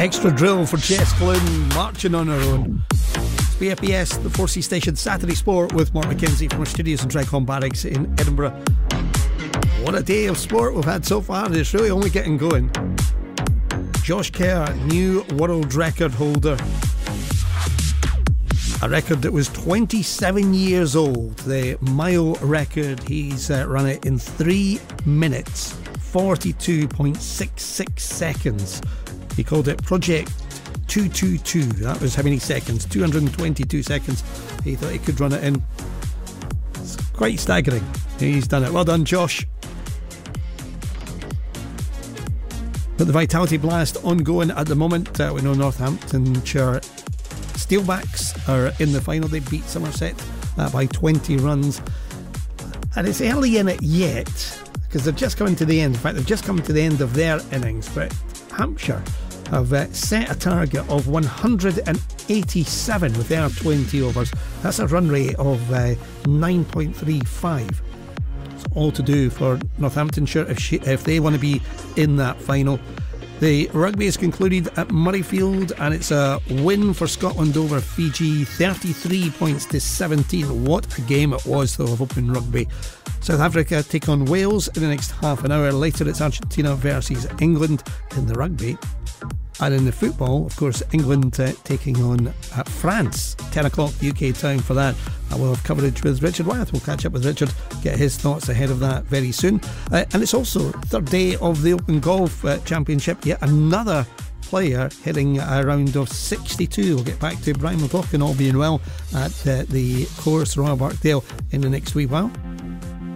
Extra drill for Jess Glynn, marching on her own. It's BFBS, the 4C station, Saturday Sport with Mark McKenzie from our studios in Tregcon Barracks in Edinburgh. What a day of sport we've had so far. It's really only getting going. Josh Kerr, new world record holder. A record that was 27 years old. The mile record, he's run it in 3 minutes, 42.66 seconds. He called it Project 222. That was how many seconds? 222 seconds. He thought he could run it in. It's quite staggering. He's done it. Well done, Josh. But the Vitality Blast ongoing at the moment. We know Northamptonshire Steelbacks are in the final. They beat Somerset by 20 runs. And it's early in it yet, because they're just coming to the end. In fact, they've just come to the end of their innings. But Hampshire have set a target of 187 with their 20 overs. That's a run rate of 9.35. It's all to do for Northamptonshire if they want to be in that final. The rugby is concluded at Murrayfield, and it's a win for Scotland over Fiji, 33 points to 17. What a game it was, though, of open rugby. South Africa take on Wales in the next half an hour. Later it's Argentina versus England in the rugby. And in the football, of course, England taking on France. 10 o'clock UK time for that. And we'll have coverage with Richard Wyeth. We'll catch up with Richard, get his thoughts ahead of that very soon. And it's also third day of the Open Golf Championship. Yet another player hitting a round of 62. We'll get back to Brian McLaughlin, all being well, at the course Royal Barkdale in the next wee while.